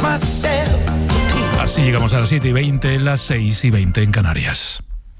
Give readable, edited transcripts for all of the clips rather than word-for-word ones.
Así llegamos a las 7:20, las 6:20 en Canarias.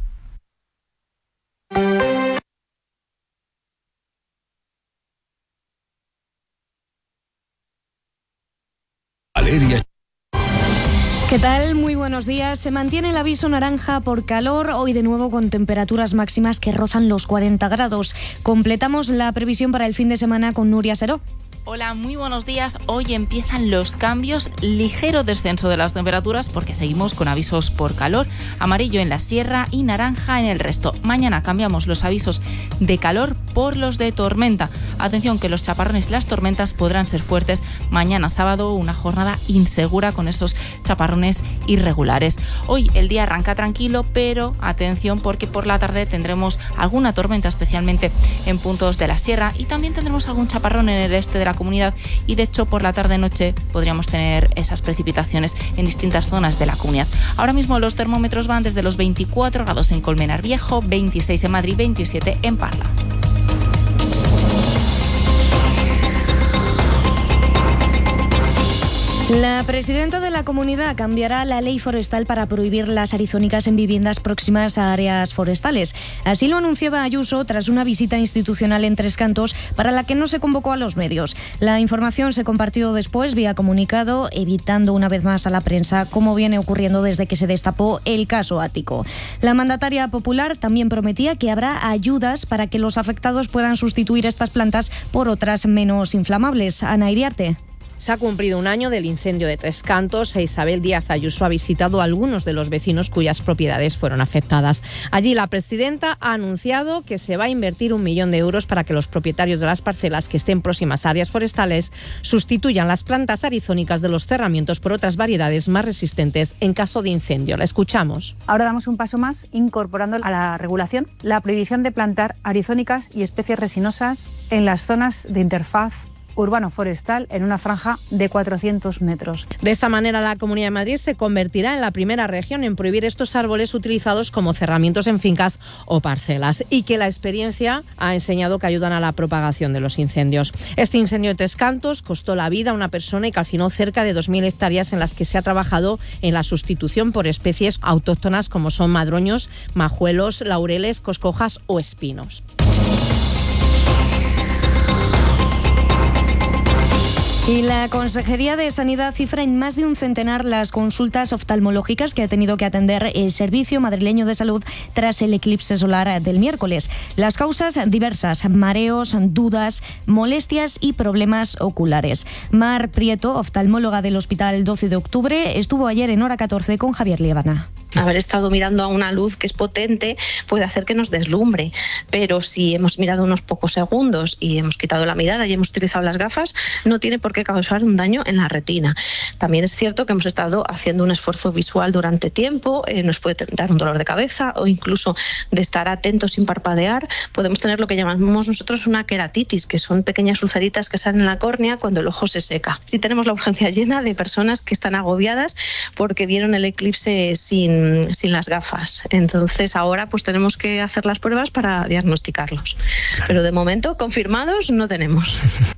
Valeria. ¿Qué tal? Muy buenos días. Se mantiene el aviso naranja por calor, hoy de nuevo con temperaturas máximas que rozan los 40 grados. Completamos la previsión para el fin de semana con Nuria Seró. Hola, muy buenos días. Hoy empiezan los cambios, ligero descenso de las temperaturas porque seguimos con avisos por calor, amarillo en la sierra y naranja en el resto. Mañana cambiamos los avisos de calor por los de tormenta. Atención que los chaparrones y las tormentas podrán ser fuertes mañana sábado, una jornada insegura con estos chaparrones irregulares. Hoy el día arranca tranquilo, pero atención porque por la tarde tendremos alguna tormenta, especialmente en puntos de la sierra, y también tendremos algún chaparrón en el este de la comunidad, y de hecho por la tarde-noche podríamos tener esas precipitaciones en distintas zonas de la comunidad. Ahora mismo los termómetros van desde los 24 grados en Colmenar Viejo, 26 en Madrid, 27 en Parla. La presidenta de la comunidad cambiará la ley forestal para prohibir las arizónicas en viviendas próximas a áreas forestales. Así lo anunciaba Ayuso tras una visita institucional en Tres Cantos para la que no se convocó a los medios. La información se compartió después vía comunicado, evitando una vez más a la prensa, como viene ocurriendo desde que se destapó el caso Ático. La mandataria popular también prometía que habrá ayudas para que los afectados puedan sustituir estas plantas por otras menos inflamables. Ana Iriarte. Se ha cumplido un año del incendio de Tres Cantos e Isabel Díaz Ayuso ha visitado a algunos de los vecinos cuyas propiedades fueron afectadas. Allí la presidenta ha anunciado que se va a invertir 1 millón de euros para que los propietarios de las parcelas que estén próximas a áreas forestales sustituyan las plantas arizónicas de los cerramientos por otras variedades más resistentes en caso de incendio. La escuchamos. Ahora damos un paso más incorporando a la regulación la prohibición de plantar arizónicas y especies resinosas en las zonas de interfaz urbano-forestal en una franja de 400 metros. De esta manera, la Comunidad de Madrid se convertirá en la primera región en prohibir estos árboles utilizados como cerramientos en fincas o parcelas, y que la experiencia ha enseñado que ayudan a la propagación de los incendios. Este incendio de Tres Cantos costó la vida a una persona y calcinó cerca de 2.000 hectáreas en las que se ha trabajado en la sustitución por especies autóctonas como son madroños, majuelos, laureles, coscojas o espinos. Y la Consejería de Sanidad cifra en más de un centenar las consultas oftalmológicas que ha tenido que atender el Servicio Madrileño de Salud tras el eclipse solar del miércoles. Las causas diversas: mareos, dudas, molestias y problemas oculares. Mar Prieto, oftalmóloga del Hospital 12 de Octubre, estuvo ayer en Hora 14 con Javier Liebana. Haber estado mirando a una luz que es potente puede hacer que nos deslumbre, pero si hemos mirado unos pocos segundos y hemos quitado la mirada y hemos utilizado las gafas, no tiene por qué causar un daño en la retina. También es cierto que hemos estado haciendo un esfuerzo visual durante tiempo, nos puede dar un dolor de cabeza, o incluso de estar atentos sin parpadear podemos tener lo que llamamos nosotros una queratitis, que son pequeñas ulceritas que salen en la córnea cuando el ojo se seca. Sí tenemos la urgencia llena de personas que están agobiadas porque vieron el eclipse sin las gafas. Entonces ahora pues tenemos que hacer las pruebas para diagnosticarlos. Claro. Pero de momento confirmados no tenemos.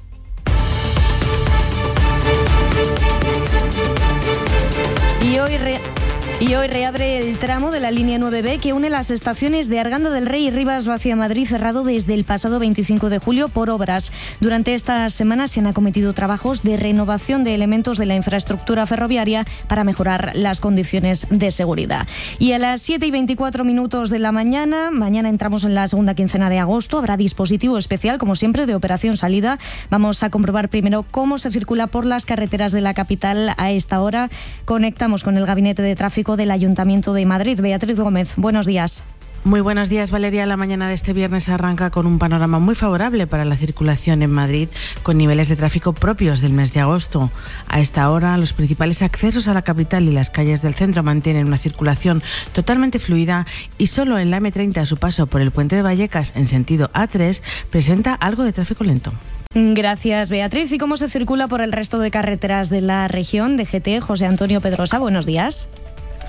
Y hoy reabre el tramo de la línea 9B que une las estaciones de Arganda del Rey y Rivas Vacia Madrid, cerrado desde el pasado 25 de julio por obras. Durante esta semana se han acometido trabajos de renovación de elementos de la infraestructura ferroviaria para mejorar las condiciones de seguridad. Y a las 7:24 de la mañana entramos en la segunda quincena de agosto. Habrá dispositivo especial, como siempre, de operación salida. Vamos a comprobar primero cómo se circula por las carreteras de la capital a esta hora. Conectamos con el Gabinete de Tráfico del Ayuntamiento de Madrid. Beatriz Gómez, buenos días. Muy buenos días, Valeria. La mañana de este viernes arranca con un panorama muy favorable para la circulación en Madrid, con niveles de tráfico propios del mes de agosto. A esta hora, los principales accesos a la capital y las calles del centro mantienen una circulación totalmente fluida, y solo en la M30, a su paso por el puente de Vallecas en sentido A3, presenta algo de tráfico lento. Gracias, Beatriz. ¿Y cómo se circula por el resto de carreteras de la región? DGT, José Antonio Pedrosa, buenos días.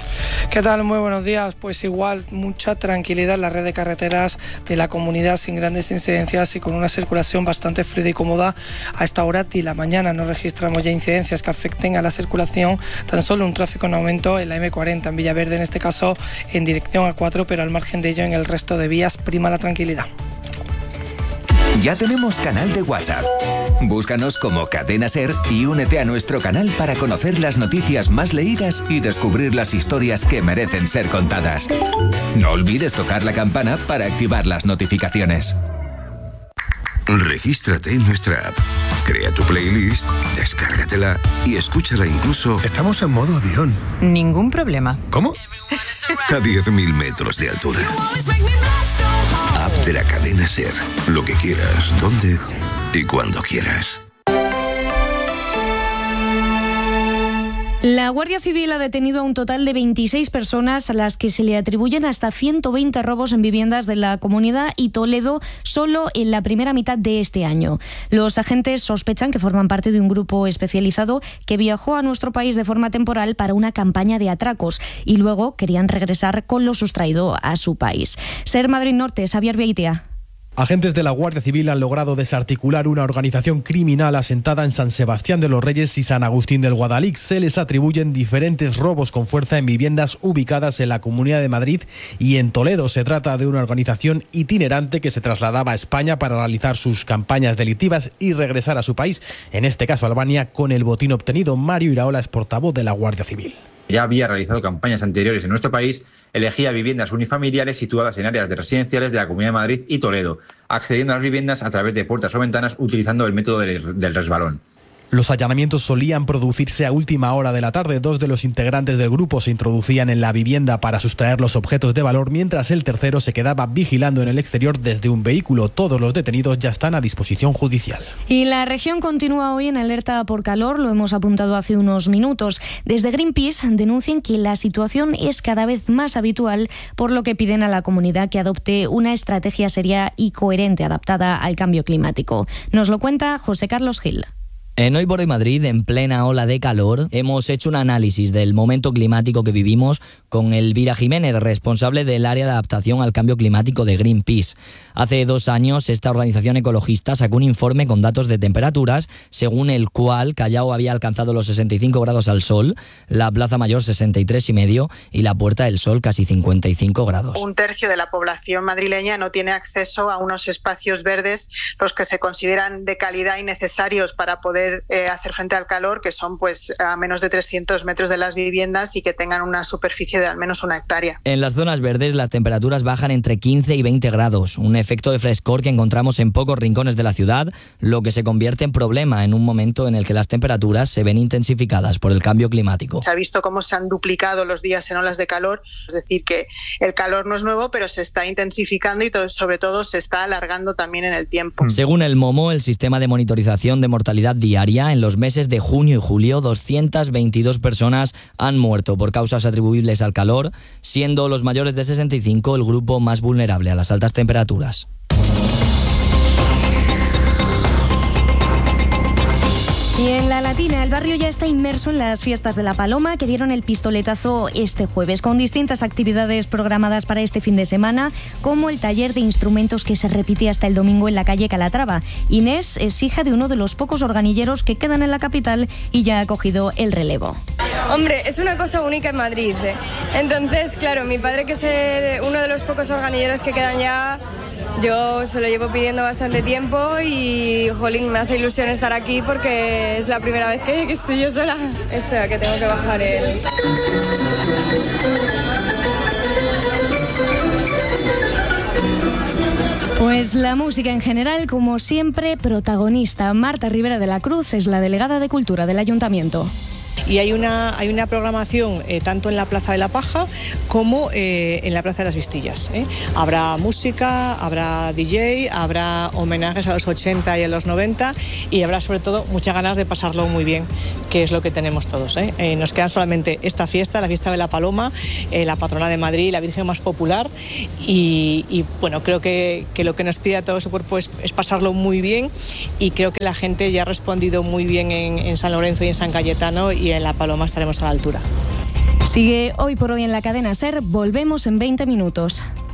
¿Qué tal? Muy buenos días. Pues igual, mucha tranquilidad en la red de carreteras de la comunidad, sin grandes incidencias y con una circulación bastante fluida y cómoda. A esta hora de la mañana no registramos ya incidencias que afecten a la circulación, tan solo un tráfico en aumento en la M40, en Villaverde, en este caso en dirección A4, pero al margen de ello en el resto de vías prima la tranquilidad. Ya tenemos canal de WhatsApp. Búscanos como Cadena Ser y únete a nuestro canal para conocer las noticias más leídas y descubrir las historias que merecen ser contadas. No olvides tocar la campana para activar las notificaciones. Regístrate en nuestra app. Crea tu playlist, descárgatela y escúchala incluso... Estamos en modo avión. Ningún problema. ¿Cómo? A 10.000 metros de altura. App de la Cadena Ser. Lo que quieras, donde y cuando quieras. La Guardia Civil ha detenido a un total de 26 personas a las que se le atribuyen hasta 120 robos en viviendas de la Comunidad y Toledo solo en la primera mitad de este año. Los agentes sospechan que forman parte de un grupo especializado que viajó a nuestro país de forma temporal para una campaña de atracos y luego querían regresar con lo sustraído a su país. Ser Madrid Norte, Xavier Beitia. Agentes de la Guardia Civil han logrado desarticular una organización criminal asentada en San Sebastián de los Reyes y San Agustín del Guadalix. Se les atribuyen diferentes robos con fuerza en viviendas ubicadas en la Comunidad de Madrid y en Toledo. Se trata de una organización itinerante que se trasladaba a España para realizar sus campañas delictivas y regresar a su país, en este caso Albania, con el botín obtenido. Mario Iraola es portavoz de la Guardia Civil. Ya había realizado campañas anteriores en nuestro país, elegía viviendas unifamiliares situadas en áreas de residenciales de la Comunidad de Madrid y Toledo, accediendo a las viviendas a través de puertas o ventanas utilizando el método del resbalón. Los allanamientos solían producirse a última hora de la tarde. 2 de los integrantes del grupo se introducían en la vivienda para sustraer los objetos de valor, mientras el tercero se quedaba vigilando en el exterior desde un vehículo. Todos los detenidos ya están a disposición judicial. Y la región continúa hoy en alerta por calor, lo hemos apuntado hace unos minutos. Desde Greenpeace denuncian que la situación es cada vez más habitual, por lo que piden a la comunidad que adopte una estrategia seria y coherente adaptada al cambio climático. Nos lo cuenta José Carlos Gil. En Hoy por Hoy Madrid, en plena ola de calor, hemos hecho un análisis del momento climático que vivimos con Elvira Jiménez, responsable del área de adaptación al cambio climático de Greenpeace. Hace 2 años, esta organización ecologista sacó un informe con datos de temperaturas, según el cual Callao había alcanzado los 65 grados al sol, la Plaza Mayor 63,5 y la Puerta del Sol casi 55 grados. 1/3 de la población madrileña no tiene acceso a unos espacios verdes, los que se consideran de calidad y necesarios para poder hacer frente al calor, que son pues a menos de 300 metros de las viviendas y que tengan una superficie de al menos 1 hectárea. En las zonas verdes las temperaturas bajan entre 15 y 20 grados, un efecto de frescor que encontramos en pocos rincones de la ciudad, lo que se convierte en problema en un momento en el que las temperaturas se ven intensificadas por el cambio climático. Se ha visto cómo se han duplicado los días en olas de calor, es decir, que el calor no es nuevo, pero se está intensificando y sobre todo se está alargando también en el tiempo. Según el MOMO, el sistema de monitorización de mortalidad diaria, en los meses de junio y julio, 222 personas han muerto por causas atribuibles al calor, siendo los mayores de 65 el grupo más vulnerable a las altas temperaturas. Y en La Latina, el barrio ya está inmerso en las fiestas de la Paloma, que dieron el pistoletazo este jueves, con distintas actividades programadas para este fin de semana, como el taller de instrumentos que se repite hasta el domingo en la calle Calatrava. Inés es hija de uno de los pocos organilleros que quedan en la capital y ya ha cogido el relevo. Hombre, es una cosa única en Madrid, ¿eh? Entonces, claro, mi padre, que es uno de los pocos organilleros que quedan ya, yo se lo llevo pidiendo bastante tiempo y, jolín, me hace ilusión estar aquí porque es la primera vez que estoy yo sola. Espera, que tengo que bajar el... Pues la música en general, como siempre, protagonista. Marta Rivera de la Cruz es la delegada de Cultura del Ayuntamiento. Y hay una programación tanto en la Plaza de la Paja como en la Plaza de las Vistillas. Habrá música, habrá DJ, habrá homenajes a los 80 y a los 90 y habrá sobre todo muchas ganas de pasarlo muy bien, que es lo que tenemos todos. Nos queda solamente esta fiesta, la fiesta de la Paloma, la patrona de Madrid, la Virgen más popular y bueno, creo que lo que nos pide a todo su cuerpo es pasarlo muy bien y creo que la gente ya ha respondido muy bien en San Lorenzo y en San Cayetano y en la Paloma estaremos a la altura. Sigue Hoy por Hoy en la cadena SER. Volvemos en 20 minutos.